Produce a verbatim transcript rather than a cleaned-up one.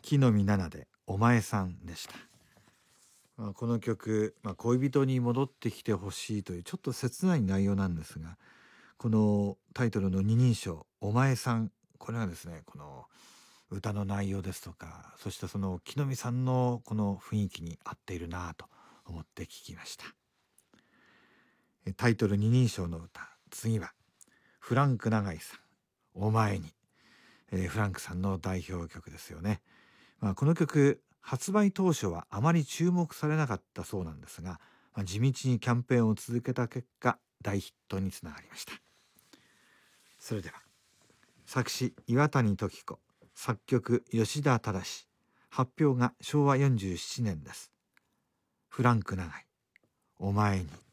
木の実奈々でお前さんでした。まあ、この曲、まあ、恋人に戻ってきてほしいというちょっと切ない内容なんですが、このタイトルの二人称お前さん、これがですね、この歌の内容ですとか、そしてその木の実さんのこの雰囲気に合っているなと思って聞きました。タイトル二人称の歌、次はフランク永井さん、お前に、えー、フランクさんの代表曲ですよね。まあ、この曲発売当初はあまり注目されなかったそうなんですが、まあ、地道にキャンペーンを続けた結果大ヒットにつながりました。それでは作詞岩谷時子、作曲吉田忠、発表がしょうわよんじゅうななねんです。フランク永井、お前に。